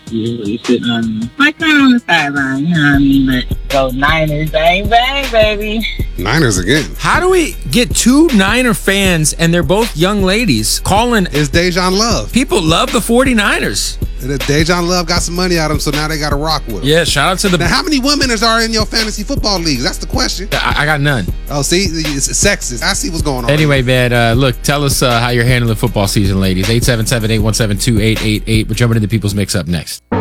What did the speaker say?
usually sitting on, like, kind of on the sideline, you know what I mean? But go Niners, bang, bang, baby. Niners again. How do we get two Niner fans, and they're both young ladies, calling? It's Dejan Love. People love the 49ers. Dejan Love got some money out of him, so now they got to rock with him. Yeah, shout out to the... Now, how many women are in your fantasy football leagues? That's the question. I got none. Oh, see? It's sexist. I see what's going on. Anyway, man, look, tell us how you're handling football season, ladies. 877-817-2888. We're jumping into People's Mix up next.